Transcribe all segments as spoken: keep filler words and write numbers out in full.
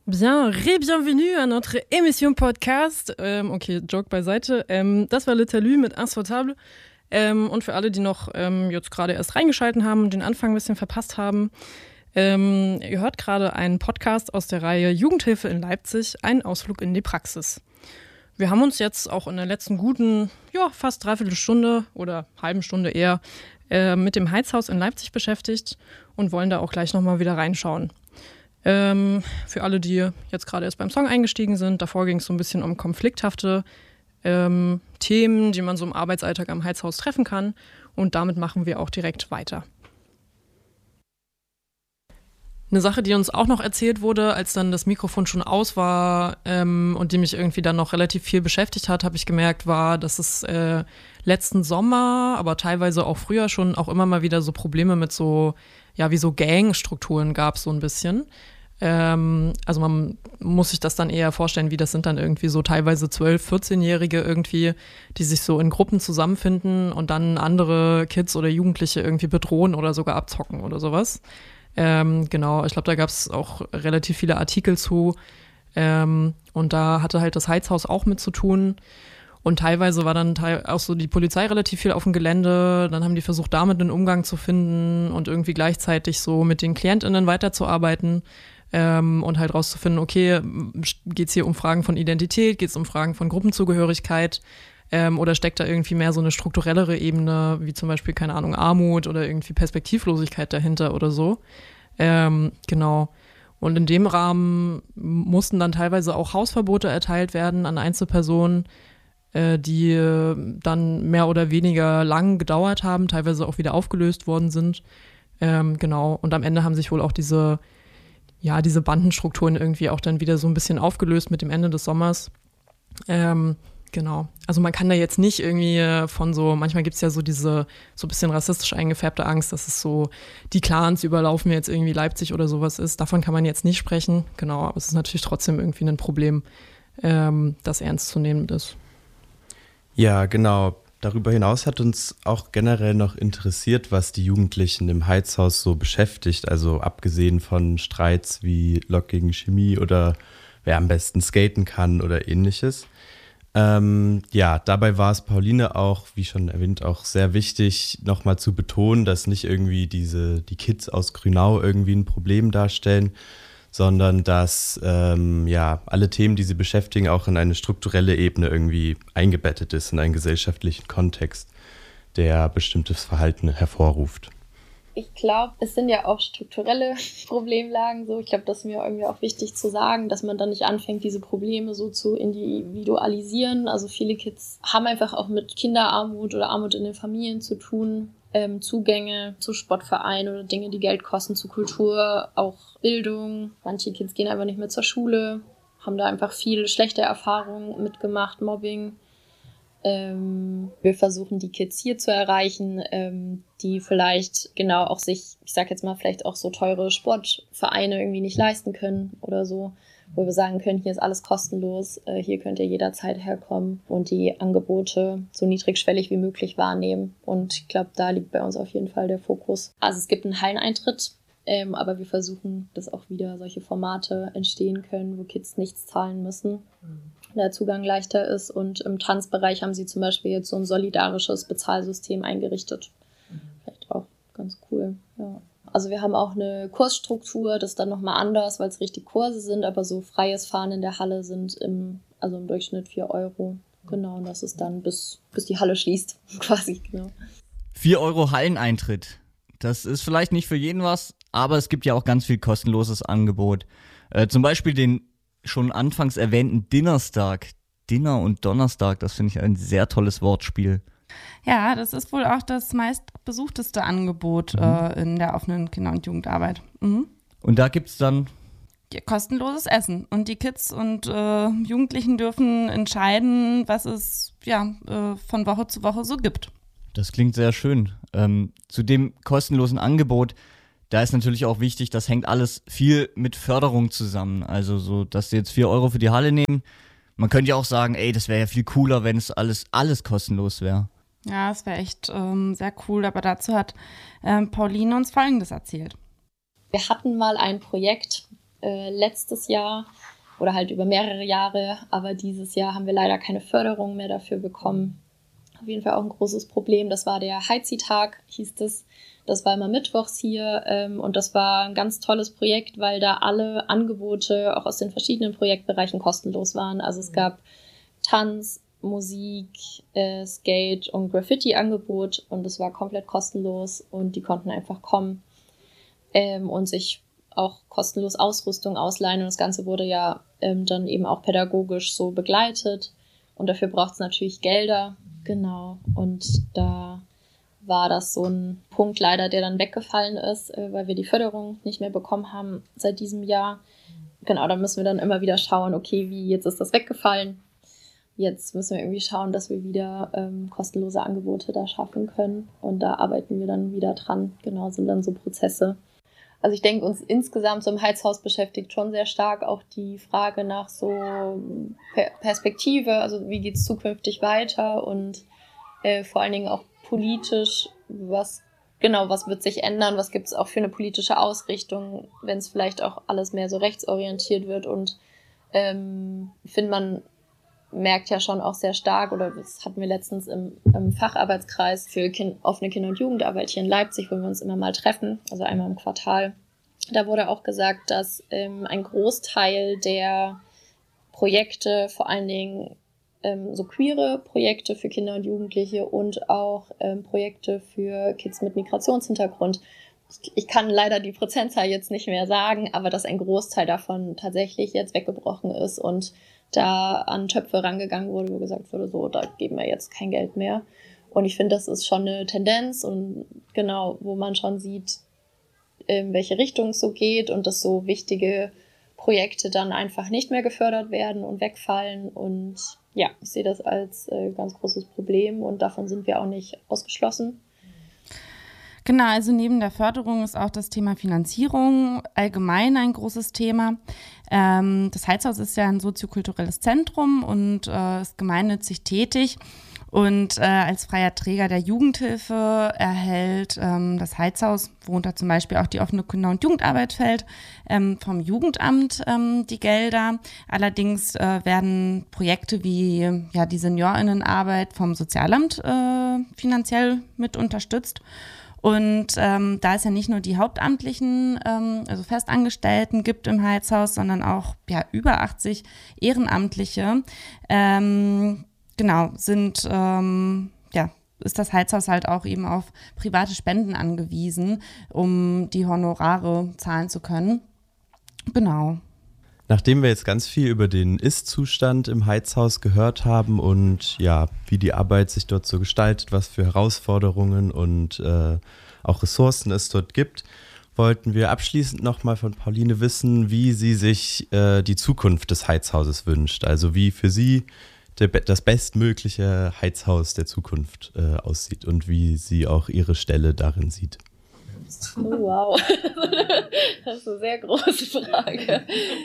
Bien, re-bienvenue à notre émission Podcast. Ähm, okay, Joke beiseite. Ähm, das war Le Talus mit Inssortable. Ähm, und für alle, die noch ähm, jetzt gerade erst reingeschalten haben und den Anfang ein bisschen verpasst haben, ähm, ihr hört gerade einen Podcast aus der Reihe Jugendhilfe in Leipzig, ein Ausflug in die Praxis. Wir haben uns jetzt auch in der letzten guten, ja, fast dreiviertel Stunde oder halben Stunde eher äh, mit dem Heizhaus in Leipzig beschäftigt und wollen da auch gleich nochmal wieder reinschauen. Ähm, für alle, die jetzt gerade erst beim Song eingestiegen sind, davor ging es so ein bisschen um konflikthafte ähm, Themen, die man so im Arbeitsalltag am Heizhaus treffen kann. Und damit machen wir auch direkt weiter. Eine Sache, die uns auch noch erzählt wurde, als dann das Mikrofon schon aus war ähm, und die mich irgendwie dann noch relativ viel beschäftigt hat, habe ich gemerkt, war, dass es äh, letzten Sommer, aber teilweise auch früher schon auch immer mal wieder so Probleme mit so, ja, wie so Gangstrukturen gab, so ein bisschen. Ähm, also man muss sich das dann eher vorstellen, wie das sind dann irgendwie so teilweise zwölf-, vierzehnjährige irgendwie, die sich so in Gruppen zusammenfinden und dann andere Kids oder Jugendliche irgendwie bedrohen oder sogar abzocken oder sowas. Ähm, genau, ich glaube, da gab es auch relativ viele Artikel zu. Ähm, und da hatte halt das Heizhaus auch mit zu tun. Und teilweise war dann teil- auch so die Polizei relativ viel auf dem Gelände. Dann haben die versucht, damit einen Umgang zu finden und irgendwie gleichzeitig so mit den KlientInnen weiterzuarbeiten. Ähm, und halt rauszufinden, okay, geht es hier um Fragen von Identität, geht es um Fragen von Gruppenzugehörigkeit ähm, oder steckt da irgendwie mehr so eine strukturellere Ebene, wie zum Beispiel, keine Ahnung, Armut oder irgendwie Perspektivlosigkeit dahinter oder so. Ähm, genau. Und in dem Rahmen mussten dann teilweise auch Hausverbote erteilt werden an Einzelpersonen, äh, die äh, dann mehr oder weniger lang gedauert haben, teilweise auch wieder aufgelöst worden sind. Ähm, genau. Und am Ende haben sich wohl auch diese ja, diese Bandenstrukturen irgendwie auch dann wieder so ein bisschen aufgelöst mit dem Ende des Sommers. Ähm, genau. Also man kann da jetzt nicht irgendwie von so, manchmal gibt es ja so diese so ein bisschen rassistisch eingefärbte Angst, dass es so, die Clans überlaufen jetzt irgendwie Leipzig oder sowas ist. Davon kann man jetzt nicht sprechen. Genau, aber es ist natürlich trotzdem irgendwie ein Problem, ähm, das ernst zu nehmen ist. Ja, genau. Darüber hinaus hat uns auch generell noch interessiert, was die Jugendlichen im Heizhaus so beschäftigt. Also abgesehen von Streits wie Lok gegen Chemie oder wer am besten skaten kann oder ähnliches. Ähm, ja, dabei war es Pauline auch, wie schon erwähnt, auch sehr wichtig, nochmal zu betonen, dass nicht irgendwie diese, die Kids aus Grünau irgendwie ein Problem darstellen, sondern dass ähm, ja, alle Themen, die sie beschäftigen, auch in eine strukturelle Ebene irgendwie eingebettet ist, in einen gesellschaftlichen Kontext, der bestimmtes Verhalten hervorruft. Ich glaube, es sind ja auch strukturelle Problemlagen so. Ich glaube, das ist mir irgendwie auch wichtig zu sagen, dass man dann nicht anfängt, diese Probleme so zu individualisieren. Also viele Kids haben einfach auch mit Kinderarmut oder Armut in den Familien zu tun. Ähm, Zugänge zu Sportvereinen oder Dinge, die Geld kosten, zu Kultur, auch Bildung. Manche Kids gehen einfach nicht mehr zur Schule, haben da einfach viel schlechte Erfahrungen mitgemacht, Mobbing. Ähm, wir versuchen, die Kids hier zu erreichen, ähm, die vielleicht genau auch sich, ich sag jetzt mal, vielleicht auch so teure Sportvereine irgendwie nicht leisten können oder so, wo wir sagen können, hier ist alles kostenlos, äh, hier könnt ihr jederzeit herkommen und die Angebote so niedrigschwellig wie möglich wahrnehmen. Und ich glaube, da liegt bei uns auf jeden Fall der Fokus. Also es gibt einen Halleneintritt, ähm, aber wir versuchen, dass auch wieder solche Formate entstehen können, wo Kids nichts zahlen müssen. Der Zugang leichter ist, und im Tanzbereich haben sie zum Beispiel jetzt so ein solidarisches Bezahlsystem eingerichtet. Mhm. Vielleicht auch ganz cool, ja. Also wir haben auch eine Kursstruktur, das ist dann nochmal anders, weil es richtig Kurse sind, aber so freies Fahren in der Halle sind im, also im Durchschnitt vier Euro. Genau, und das ist dann bis, bis die Halle schließt, quasi, genau. vier Euro Halleneintritt. Das ist vielleicht nicht für jeden was, aber es gibt ja auch ganz viel kostenloses Angebot. Äh, zum Beispiel den schon anfangs erwähnten Dinnerstag. Dinner und Donnerstag, das finde ich ein sehr tolles Wortspiel. Ja, das ist wohl auch das meistbesuchteste Angebot mhm. äh, in der offenen Kinder- und Jugendarbeit. Mhm. Und da gibt es dann ja, kostenloses Essen. Und die Kids und äh, Jugendlichen dürfen entscheiden, was es ja, äh, von Woche zu Woche so gibt. Das klingt sehr schön. Ähm, zu dem kostenlosen Angebot, da ist natürlich auch wichtig, das hängt alles viel mit Förderung zusammen. Also so, dass sie jetzt vier Euro für die Halle nehmen. Man könnte ja auch sagen, ey, das wäre ja viel cooler, wenn es alles, alles kostenlos wäre. Ja, das wäre echt ähm, sehr cool. Aber dazu hat ähm, Pauline uns Folgendes erzählt. Wir hatten mal ein Projekt, äh, letztes Jahr oder halt über mehrere Jahre, aber dieses Jahr haben wir leider keine Förderung mehr dafür bekommen. Auf jeden Fall auch ein großes Problem. Das war der Heizi-Tag, hieß das. Das war immer mittwochs hier ähm, und das war ein ganz tolles Projekt, weil da alle Angebote auch aus den verschiedenen Projektbereichen kostenlos waren. Also es gab Tanz, Musik, äh, Skate und Graffiti-Angebot und es war komplett kostenlos und die konnten einfach kommen ähm, und sich auch kostenlos Ausrüstung ausleihen und das Ganze wurde ja ähm, dann eben auch pädagogisch so begleitet und dafür braucht es natürlich Gelder, genau, und da war das so ein Punkt leider, der dann weggefallen ist, äh, weil wir die Förderung nicht mehr bekommen haben seit diesem Jahr. Genau, da müssen wir dann immer wieder schauen, okay, wie, jetzt ist das weggefallen. Jetzt müssen wir irgendwie schauen, dass wir wieder ähm, kostenlose Angebote da schaffen können. Und da arbeiten wir dann wieder dran. Genau, sind dann so Prozesse. Also ich denke, uns insgesamt so im Heizhaus beschäftigt schon sehr stark auch die Frage nach so per- Perspektive, also wie geht es zukünftig weiter und äh, vor allen Dingen auch politisch, was genau, was wird sich ändern, was gibt es auch für eine politische Ausrichtung, wenn es vielleicht auch alles mehr so rechtsorientiert wird und ähm, ich finde, man merkt ja schon auch sehr stark, oder das hatten wir letztens im, im Facharbeitskreis für kind, offene Kinder- und Jugendarbeit hier in Leipzig, wo wir uns immer mal treffen, also einmal im Quartal. Da wurde auch gesagt, dass ähm, ein Großteil der Projekte, vor allen Dingen ähm, so queere Projekte für Kinder und Jugendliche und auch ähm, Projekte für Kids mit Migrationshintergrund, ich kann leider die Prozentzahl jetzt nicht mehr sagen, aber dass ein Großteil davon tatsächlich jetzt weggebrochen ist und da an Töpfe rangegangen wurde, wo gesagt wurde, so, da geben wir jetzt kein Geld mehr. Und ich finde, das ist schon eine Tendenz und genau, wo man schon sieht, in welche Richtung es so geht und dass so wichtige Projekte dann einfach nicht mehr gefördert werden und wegfallen. Und ja, ich sehe das als äh, ganz großes Problem und davon sind wir auch nicht ausgeschlossen. Genau, also neben der Förderung ist auch das Thema Finanzierung allgemein ein großes Thema. Ähm, das Heizhaus ist ja ein soziokulturelles Zentrum und äh, ist gemeinnützig tätig. Und äh, als freier Träger der Jugendhilfe erhält ähm, das Heizhaus, worunter zum Beispiel auch die offene Kinder- und Jugendarbeit fällt, ähm, vom Jugendamt ähm, die Gelder. Allerdings äh, werden Projekte wie ja, die SeniorInnenarbeit vom Sozialamt äh, finanziell mit unterstützt. Und ähm, da es ja nicht nur die Hauptamtlichen, ähm, also Festangestellten gibt im Heizhaus, sondern auch ja, über achtzig Ehrenamtliche, ähm, genau, sind, ähm, ja, ist das Heizhaus halt auch eben auf private Spenden angewiesen, um die Honorare zahlen zu können. Genau. Nachdem wir jetzt ganz viel über den Ist-Zustand im Heizhaus gehört haben und ja, wie die Arbeit sich dort so gestaltet, was für Herausforderungen und äh, auch Ressourcen es dort gibt, wollten wir abschließend nochmal von Pauline wissen, wie sie sich äh, die Zukunft des Heizhauses wünscht. Also wie für sie der, das bestmögliche Heizhaus der Zukunft äh, aussieht und wie sie auch ihre Stelle darin sieht. Oh, wow, das ist eine sehr große Frage.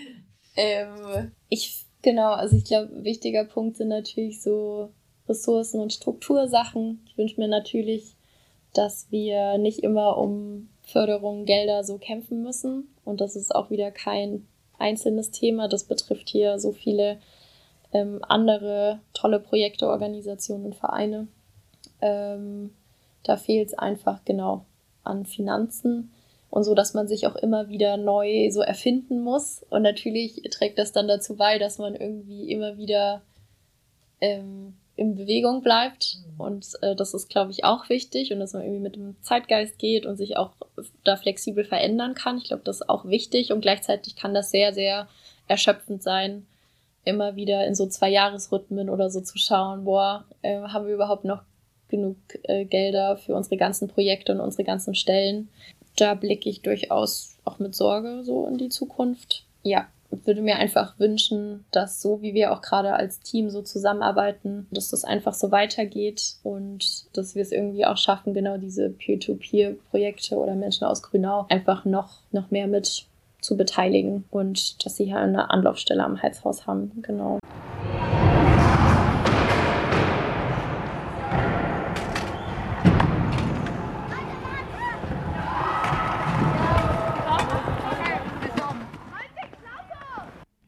Ähm, ich, genau, also ich glaube, ein wichtiger Punkt sind natürlich so Ressourcen- und Struktursachen. Ich wünsche mir natürlich, dass wir nicht immer um Förderung, Gelder so kämpfen müssen. Und das ist auch wieder kein einzelnes Thema. Das betrifft hier so viele ähm, andere tolle Projekte, Organisationen und Vereine. Ähm, da fehlt es einfach genau an Finanzen. Und so, dass man sich auch immer wieder neu so erfinden muss. Und natürlich trägt das dann dazu bei, dass man irgendwie immer wieder ähm, in Bewegung bleibt. Und äh, das ist, glaube ich, auch wichtig. Und dass man irgendwie mit dem Zeitgeist geht und sich auch da flexibel verändern kann. Ich glaube, das ist auch wichtig. Und gleichzeitig kann das sehr, sehr erschöpfend sein, immer wieder in so Zwei-Jahres-Rhythmen oder so zu schauen, boah, äh, haben wir überhaupt noch genug äh, Gelder für unsere ganzen Projekte und unsere ganzen Stellen? Da blicke ich durchaus auch mit Sorge so in die Zukunft. Ja, würde mir einfach wünschen, dass so wie wir auch gerade als Team so zusammenarbeiten, dass das einfach so weitergeht und dass wir es irgendwie auch schaffen, genau diese Peer-to-Peer-Projekte oder Menschen aus Grünau einfach noch, noch mehr mit zu beteiligen und dass sie hier eine Anlaufstelle am Heizhaus haben. Genau.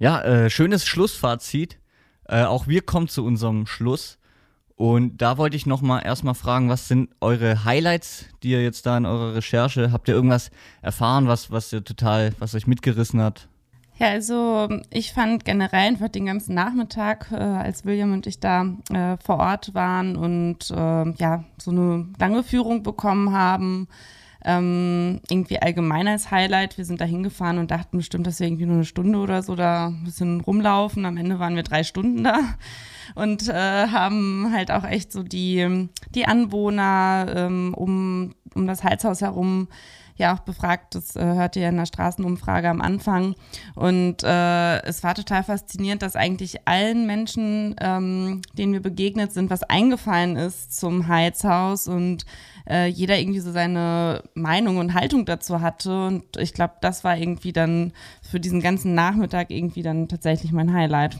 Ja, äh, schönes Schlussfazit. Äh, auch wir kommen zu unserem Schluss. Und da wollte ich nochmal erstmal fragen, was sind eure Highlights, die ihr jetzt da in eurer Recherche, habt ihr irgendwas erfahren, was, was ihr total, was euch mitgerissen hat? Ja, also ich fand generell einfach den ganzen Nachmittag, äh, als William und ich da äh, vor Ort waren und äh, ja, so eine lange Führung bekommen haben, ähm, irgendwie allgemein als Highlight. Wir sind da hingefahren und dachten bestimmt, dass wir irgendwie nur eine Stunde oder so da ein bisschen rumlaufen. Am Ende waren wir drei Stunden da und äh, haben halt auch echt so die, die Anwohner ähm, um, um das Heizhaus herum ja auch befragt. Das äh, hört ihr ja in der Straßenumfrage am Anfang. Und äh, es war total faszinierend, dass eigentlich allen Menschen, ähm, denen wir begegnet sind, was eingefallen ist zum Heizhaus und äh, jeder irgendwie so seine Meinung und Haltung dazu hatte. Und ich glaube, das war irgendwie dann für diesen ganzen Nachmittag irgendwie dann tatsächlich mein Highlight.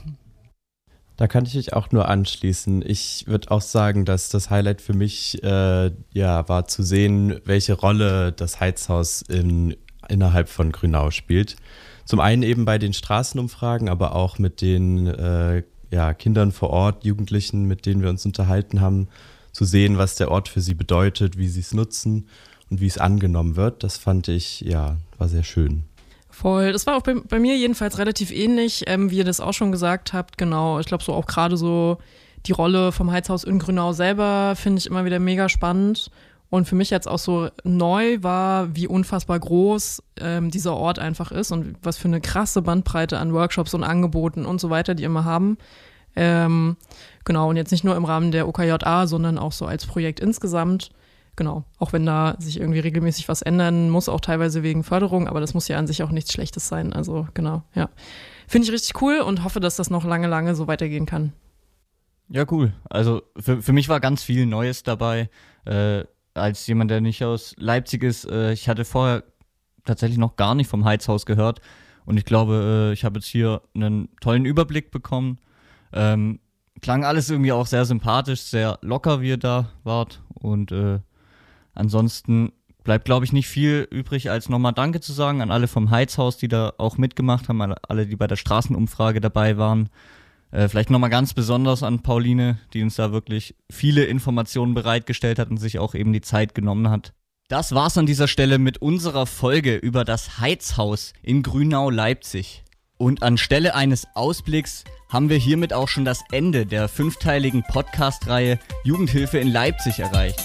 Da kann ich mich auch nur anschließen. Ich würde auch sagen, dass das Highlight für mich äh, ja, war zu sehen, welche Rolle das Heizhaus in, innerhalb von Grünau spielt. Zum einen eben bei den Straßenumfragen, aber auch mit den äh, ja, Kindern vor Ort, Jugendlichen, mit denen wir uns unterhalten haben, zu sehen, was der Ort für sie bedeutet, wie sie es nutzen und wie es angenommen wird. Das fand ich, ja, war sehr schön. Voll. Das war auch bei, bei mir jedenfalls relativ ähnlich, ähm, wie ihr das auch schon gesagt habt. Genau, ich glaube so auch gerade so die Rolle vom Heizhaus in Grünau selber finde ich immer wieder mega spannend. Und für mich jetzt auch so neu war, wie unfassbar groß ähm, dieser Ort einfach ist und was für eine krasse Bandbreite an Workshops und Angeboten und so weiter die immer haben. Ähm, genau, und jetzt nicht nur im Rahmen der O K J A, sondern auch so als Projekt insgesamt. Genau, auch wenn da sich irgendwie regelmäßig was ändern muss, auch teilweise wegen Förderung, aber das muss ja an sich auch nichts Schlechtes sein. Also genau, ja. Finde ich richtig cool und hoffe, dass das noch lange, lange so weitergehen kann. Ja, cool. Also für, für mich war ganz viel Neues dabei. Äh, als jemand, der nicht aus Leipzig ist, äh, ich hatte vorher tatsächlich noch gar nicht vom Heizhaus gehört und ich glaube, äh, ich habe jetzt hier einen tollen Überblick bekommen. Ähm, klang alles irgendwie auch sehr sympathisch, sehr locker, wie ihr da wart und äh, ansonsten bleibt, glaube ich, nicht viel übrig, als nochmal Danke zu sagen an alle vom Heizhaus, die da auch mitgemacht haben, alle, die bei der Straßenumfrage dabei waren. Äh, vielleicht nochmal ganz besonders an Pauline, die uns da wirklich viele Informationen bereitgestellt hat und sich auch eben die Zeit genommen hat. Das war's an dieser Stelle mit unserer Folge über das Heizhaus in Grünau-Leipzig. Und anstelle eines Ausblicks haben wir hiermit auch schon das Ende der fünfteiligen Podcast-Reihe Jugendhilfe in Leipzig erreicht.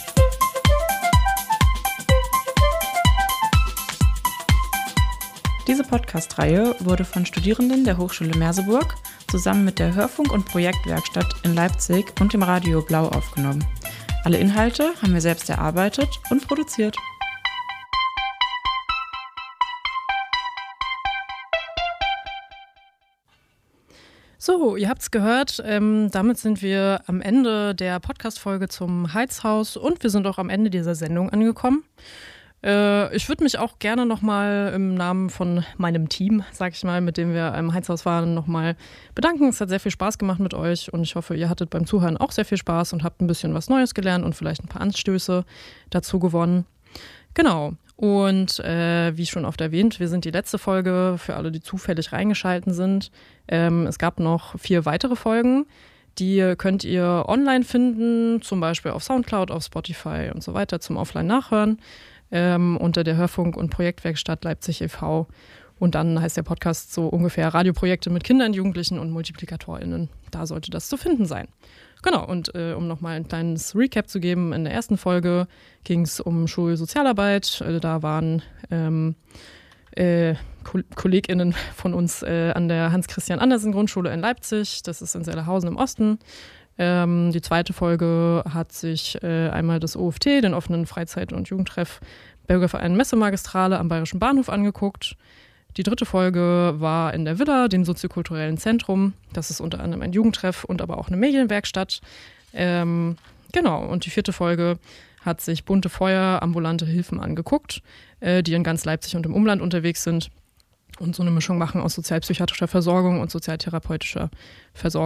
Diese Podcast-Reihe wurde von Studierenden der Hochschule Merseburg zusammen mit der Hörfunk- und Projektwerkstatt in Leipzig und dem Radio Blau aufgenommen. Alle Inhalte haben wir selbst erarbeitet und produziert. So, ihr habt's gehört, ähm, damit sind wir am Ende der Podcast-Folge zum Heizhaus und wir sind auch am Ende dieser Sendung angekommen. Äh, ich würde mich auch gerne nochmal im Namen von meinem Team, sag ich mal, mit dem wir im Heizhaus waren, nochmal bedanken. Es hat sehr viel Spaß gemacht mit euch und ich hoffe, ihr hattet beim Zuhören auch sehr viel Spaß und habt ein bisschen was Neues gelernt und vielleicht ein paar Anstöße dazu gewonnen. Genau. Und äh, wie schon oft erwähnt, wir sind die letzte Folge für alle, die zufällig reingeschalten sind. Ähm, es gab noch vier weitere Folgen. Die könnt ihr online finden, zum Beispiel auf Soundcloud, auf Spotify und so weiter zum Offline-Nachhören ähm, unter der Hörfunk- und Projektwerkstatt Leipzig e V. Und dann heißt der Podcast so ungefähr Radioprojekte mit Kindern, Jugendlichen und MultiplikatorInnen. Da sollte das zu finden sein. Genau, und äh, um nochmal ein kleines Recap zu geben, in der ersten Folge ging es um Schulsozialarbeit. Äh, da waren ähm, äh, Ko- KollegInnen von uns äh, an der Hans-Christian-Andersen-Grundschule in Leipzig. Das ist in Sellerhausen im Osten. Ähm, die zweite Folge hat sich äh, einmal das O F T, den offenen Freizeit- und Jugendtreff Bürgerverein Messemagistrale am Bayerischen Bahnhof angeguckt. Die dritte Folge war in der Villa, dem soziokulturellen Zentrum. Das ist unter anderem ein Jugendtreff und aber auch eine Medienwerkstatt. Ähm, genau, und die vierte Folge hat sich Bunte Feuer, ambulante Hilfen angeguckt, äh, die in ganz Leipzig und im Umland unterwegs sind und so eine Mischung machen aus sozialpsychiatrischer Versorgung und sozialtherapeutischer Versorgung.